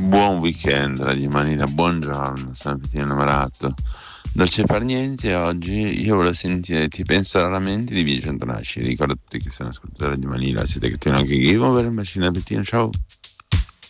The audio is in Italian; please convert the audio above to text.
Buon weekend, Radio Manila, buongiorno, sono Pettino innamorato. Non c'è per niente oggi, io volevo sentire Ti penso raramente di Via Centonasci. Ricordo a tutti che sono ascoltatori di Manila, siete cattivi anche io, un bacino da Pettino, ciao.